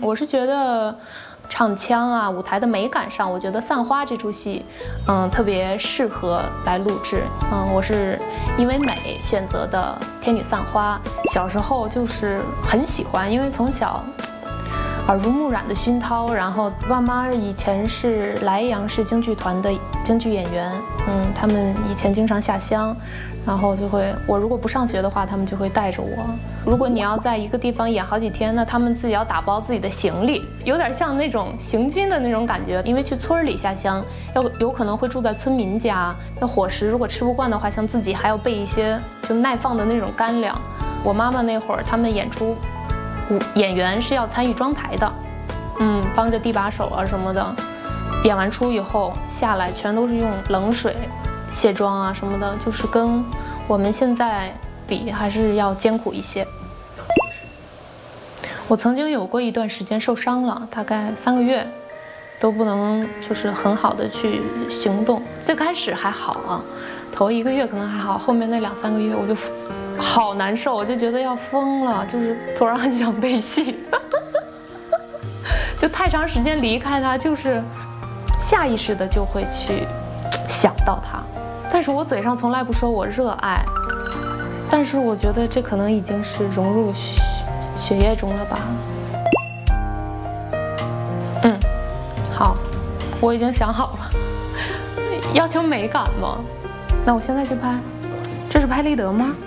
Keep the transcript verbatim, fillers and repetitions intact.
我是觉得唱腔啊、舞台的美感上，我觉得《散花》这出戏，嗯，特别适合来录制。嗯，我是因为美选择的《天女散花》。小时候就是很喜欢，因为从小耳濡目染的熏陶，然后爸妈以前是莱阳市京剧团的京剧演员，嗯，他们以前经常下乡。然后就会，我如果不上学的话，他们就会带着我。如果你要在一个地方演好几天，那他们自己要打包自己的行李，有点像那种行军的那种感觉。因为去村里下乡，要有可能会住在村民家，那伙食如果吃不惯的话，像自己还要备一些就耐放的那种干粮。我妈妈那会儿，他们演出，演员是要参与装台的，嗯，帮着递把手啊什么的。演完出以后下来，全都是用冷水卸妆啊什么的，就是跟我们现在比还是要艰苦一些。我曾经有过一段时间受伤了，大概三个月都不能就是很好的去行动。最开始还好啊，头一个月可能还好，后面那两三个月我就好难受，我就觉得要疯了，就是突然很想背戏就太长时间离开他，就是下意识的就会去想到他。但是我嘴上从来不说我热爱，但是我觉得这可能已经是融入血血液中了吧。嗯，好，我已经想好了，要求美感吗？那我现在就拍，这是拍立得吗？